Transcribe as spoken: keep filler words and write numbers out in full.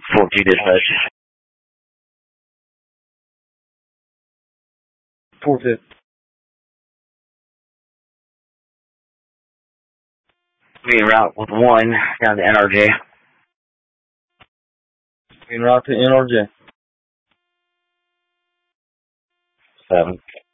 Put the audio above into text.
four two dispatch. four two. Being route with one down to N R J. Being route to N R J. Seven.